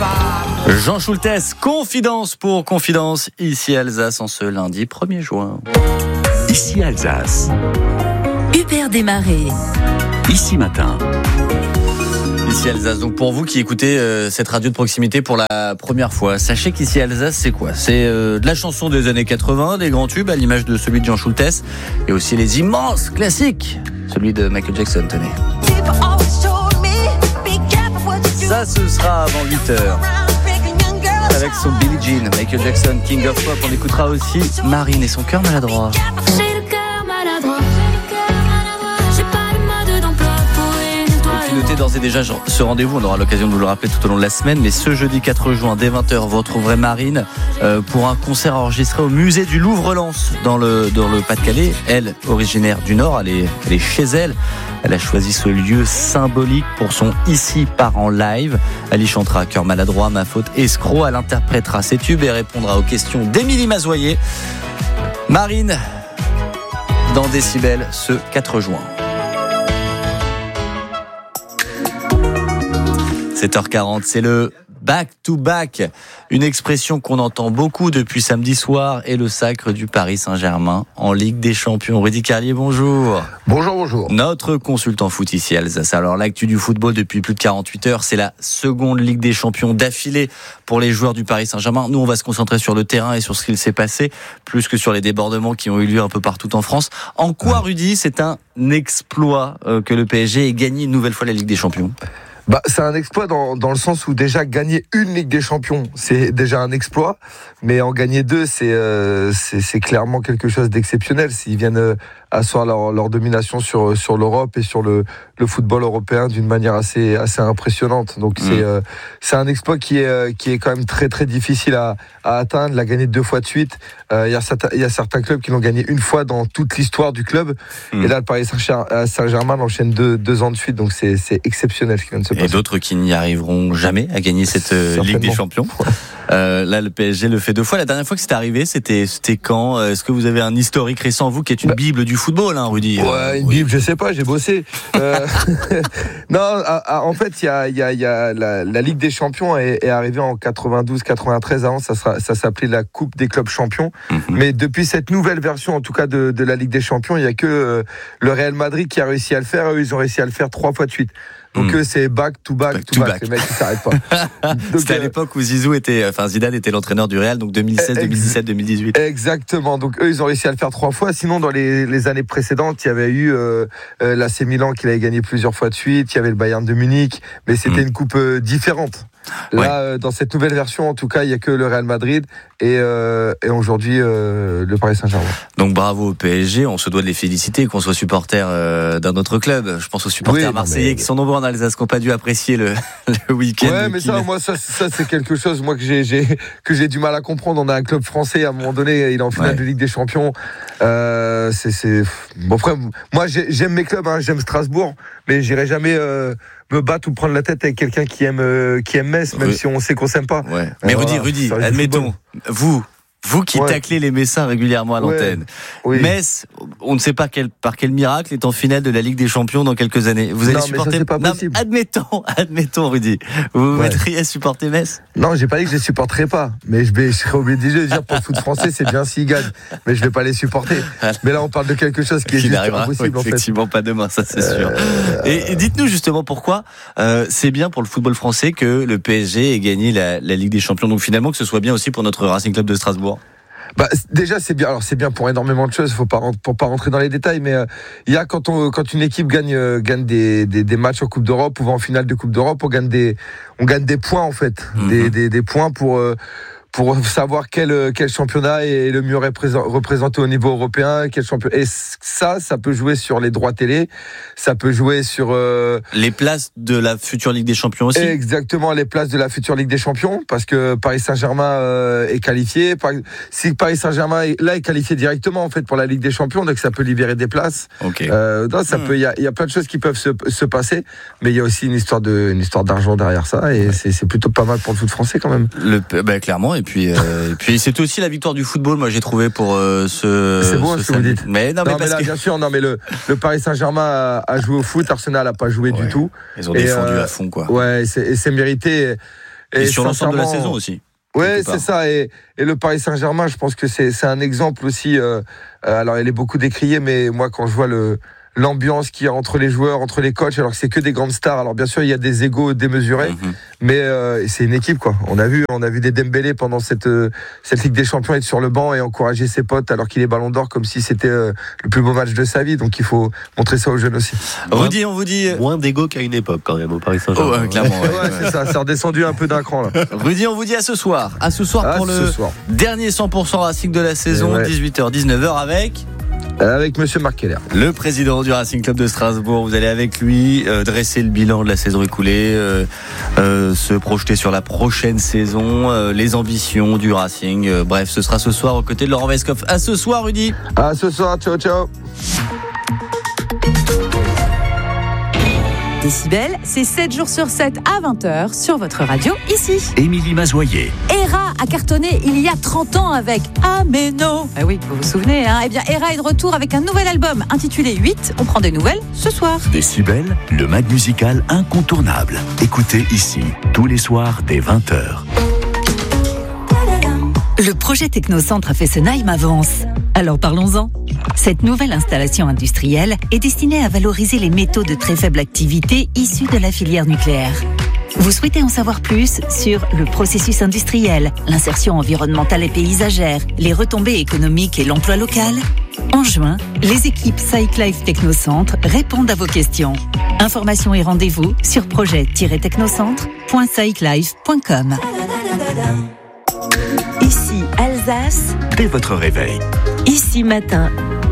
Jean Schultes, confidence pour confidence, ici Alsace en ce lundi 1er juin. Ici Alsace. Hubert Desmarais. Ici matin. Ici Alsace, donc pour vous qui écoutez cette radio de proximité pour la première fois, sachez qu'ici Alsace c'est quoi ? C'est de la chanson des années 80, des grands tubes à l'image de celui de Jean Schultes et aussi les immenses classiques, celui de Michael Jackson, tenez. Ça ce sera avant 8h. Avec son Billie Jean, Michael Jackson, King of Pop, on écoutera aussi Marine et son cœur maladroit. Notez d'ores et déjà ce rendez-vous, on aura l'occasion de vous le rappeler tout au long de la semaine, mais ce jeudi 4 juin dès 20h vous retrouverez Marine pour un concert enregistré au musée du Louvre-Lens dans le Pas-de-Calais. Elle, originaire du Nord, elle est chez elle. Elle a choisi ce lieu symbolique pour son Ici part en live. Elle y chantera Cœur maladroit, Ma faute, Escroc. Elle interprétera ses tubes et répondra aux questions d'Émilie Mazoyer. Marine dans Décibel ce 4 juin. 7h40, c'est le back-to-back, une expression qu'on entend beaucoup depuis samedi soir et le sacre du Paris Saint-Germain en Ligue des Champions. Rudy Carlier, bonjour. Bonjour. Notre consultant foot ici à Alsace. Alors l'actu du football depuis plus de 48 heures, c'est la seconde Ligue des Champions d'affilée pour les joueurs du Paris Saint-Germain. Nous, on va se concentrer sur le terrain et sur ce qu'il s'est passé, plus que sur les débordements qui ont eu lieu un peu partout en France. En quoi, Rudy, c'est un exploit que le PSG ait gagné une nouvelle fois la Ligue des Champions ? C'est un exploit dans le sens où déjà gagner une Ligue des Champions, c'est déjà un exploit, mais en gagner deux, c'est clairement quelque chose d'exceptionnel. S'ils viennent asseoir leur domination sur l'Europe et sur le football européen d'une manière assez impressionnante. Donc c'est un exploit qui est quand même très très difficile à atteindre. La gagner 2 fois de suite. Il y a certains clubs qui l'ont gagné une fois dans toute l'histoire du club. Et là, le Paris Saint-Germain l'enchaîne 2 ans de suite. Donc c'est exceptionnel ce qui vient de se passer. Et d'autres qui n'y arriveront jamais à gagner cette Ligue des Champions. Là, le PSG le fait 2 fois. La dernière fois que c'était arrivé, c'était quand ? Est-ce que vous avez un historique récent, vous, qui est une bible du football, hein, Rudy ? Ouais, une bible, je sais pas, j'ai bossé. Non, en fait, il y a la Ligue des Champions est arrivée en 92-93. Avant, ça s'appelait la Coupe des clubs champions. Mais depuis cette nouvelle version, en tout cas de la Ligue des Champions, il y a que le Real Madrid qui a réussi à le faire. Eux, ils ont réussi à le faire 3 fois de suite. Donc c'est back to back. Les mecs ils s'arrêtent pas. C'était à l'époque où Zidane était l'entraîneur du Real, donc 2016, 2017, 2018. Exactement. Donc eux ils ont réussi à le faire 3 fois. Sinon dans les années précédentes, il y avait eu l'AC Milan qui l'avait gagné plusieurs fois de suite. Il y avait le Bayern de Munich, mais c'était une coupe différente. Là, dans cette nouvelle version, en tout cas, il n'y a que le Real Madrid et aujourd'hui le Paris Saint-Germain. Donc bravo au PSG, on se doit de les féliciter, qu'on soit supporter d'un autre club. Je pense aux supporters marseillais qui sont nombreux en Alsace, qui n'ont pas dû apprécier le week-end. Ouais, mais ça c'est quelque chose moi que j'ai du mal à comprendre. On a un club français, à un moment donné, il est en finale de Ligue des Champions. Bon, frère, moi j'aime mes clubs, j'aime Strasbourg, mais j'irai jamais me battre ou prendre la tête avec quelqu'un qui aime Metz, même si on sait qu'on s'aime pas. Ouais. Mais Rudy, admettons, vous qui taclez les Messins régulièrement à l'antenne. Metz, on ne sait pas par quel miracle est en finale de la Ligue des Champions dans quelques années. Vous allez supporter. Mais ça, c'est pas possible. Admettons, Rudy. Vous vous mettriez à supporter Metz ? Non, j'ai pas dit que je les supporterais pas. Mais je serais obligé de dire pour le foot français, c'est bien s'ils gagnent. Mais je vais pas les supporter. Mais là, on parle de quelque chose qui est juste impossible, en fait. Effectivement, pas demain, ça c'est sûr. Et dites-nous justement pourquoi c'est bien pour le football français que le PSG ait gagné la Ligue des Champions. Donc finalement, que ce soit bien aussi pour notre Racing Club de Strasbourg. Déjà c'est bien. Alors c'est bien pour énormément de choses. Faut pas rentrer dans les détails, mais il y a quand une équipe gagne des matchs en Coupe d'Europe ou va en finale de Coupe d'Europe, on gagne des points en fait, des points pour savoir quel championnat est le mieux représenté au niveau européen, quel championnat. Et ça peut jouer sur les droits télé, ça peut jouer sur les places de la future Ligue des Champions aussi. Exactement, les places de la future Ligue des Champions, parce que Paris Saint-Germain est qualifié. Si Paris Saint-Germain est qualifié directement en fait pour la Ligue des Champions, donc ça peut libérer des places. Okay. Il y a plein de choses qui peuvent se passer, mais il y a aussi une histoire d'argent derrière ça, et c'est plutôt pas mal pour le foot français quand même. Clairement. Et puis c'est aussi la victoire du football, moi j'ai trouvé pour C'est bon ce que vous dites. Mais bien sûr, mais le Paris Saint-Germain a joué au foot, Arsenal a pas joué du tout. Ils ont défendu à fond, quoi. Ouais, et c'est mérité. Et sur l'ensemble de la saison aussi. Ouais, c'est ça. Et le Paris Saint-Germain, je pense que c'est un exemple aussi. Alors, elle est beaucoup décriée, mais moi, quand je vois l'ambiance qu'il y a entre les joueurs, entre les coachs, alors que c'est que des grandes stars. Alors bien sûr, il y a des égos démesurés, mais c'est une équipe, quoi. On a vu des Dembélé pendant cette Ligue des Champions être sur le banc et encourager ses potes alors qu'il est Ballon d'Or comme si c'était le plus beau match de sa vie. Donc il faut montrer ça aux jeunes aussi. Rudy, on vous dit moins d'égo qu'à une époque quand même au Paris Saint-Germain. Oh, clairement. C'est ça, c'est redescendu un peu d'un cran là. Rudy, on vous dit à ce soir pour le dernier 100% Racing de la saison, 18h-19h avec Monsieur Marc Keller, le président du Racing Club de Strasbourg. Vous allez avec lui dresser le bilan de la saison écoulée, se projeter sur la prochaine saison, les ambitions du Racing. Bref, ce sera ce soir aux côtés de Laurent Weisskopf. À ce soir, Rudy. À ce soir, ciao. Décibel, c'est 7 jours sur 7 à 20h sur votre radio ici. Émilie Mazoyer. Hera a cartonné il y a 30 ans avec Ameno. Ah oui, vous vous souvenez, hein? Eh bien, Hera est de retour avec un nouvel album intitulé 8. On prend des nouvelles ce soir. Décibel, le mag musical incontournable. Écoutez ici, tous les soirs dès 20h. Le projet Technocentre à Fessenheim avance. Alors parlons-en. Cette nouvelle installation industrielle est destinée à valoriser les métaux de très faible activité issus de la filière nucléaire. Vous souhaitez en savoir plus sur le processus industriel, l'insertion environnementale et paysagère, les retombées économiques et l'emploi local ? En juin, les équipes SciClife Technocentre répondent à vos questions. Informations et rendez-vous sur projet-technocentre.sciclife.com. Ici Alsace. Dès votre réveil. Ici matin.